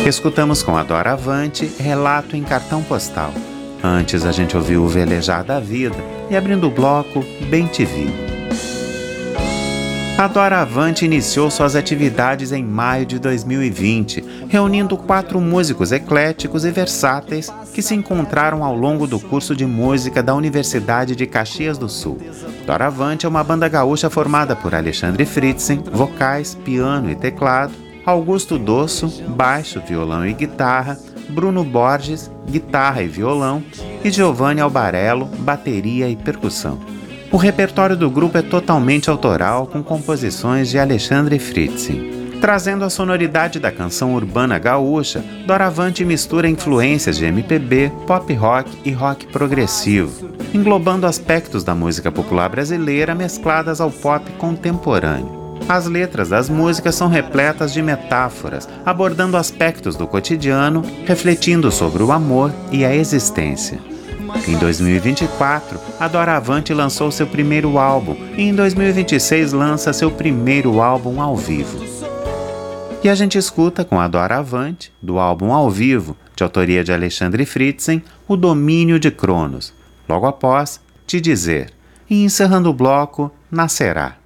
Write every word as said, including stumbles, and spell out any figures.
Escutamos com a Doravante Relato em Cartão Postal. Antes a gente ouviu o Velejar da Vida e, abrindo o bloco, Bem Te Vi. A Doravante iniciou suas atividades em maio de dois mil e vinte, reunindo quatro músicos ecléticos e versáteis que se encontraram ao longo do curso de música da Universidade de Caxias do Sul. Doravante é uma banda gaúcha formada por Alexandre Fritzen, vocais, piano e teclado, Augusto Dosso, baixo, violão e guitarra, Bruno Borges, guitarra e violão, e Giovanni Albarello, bateria e percussão. O repertório do grupo é totalmente autoral, com composições de Alexandre Fritzen. Trazendo a sonoridade da canção urbana gaúcha, Doravante mistura influências de M P B, pop rock e rock progressivo, englobando aspectos da música popular brasileira mescladas ao pop contemporâneo. As letras das músicas são repletas de metáforas, abordando aspectos do cotidiano, refletindo sobre o amor e a existência. Em dois mil e vinte e quatro, a Doravante lançou seu primeiro álbum e em dois mil e vinte e seis lança seu primeiro álbum ao vivo. E a gente escuta com a Doravante, do álbum Ao Vivo, de autoria de Alexandre Fritzen, O Domínio de Cronos. Logo após, Te Dizer. E encerrando o bloco, Nascerá.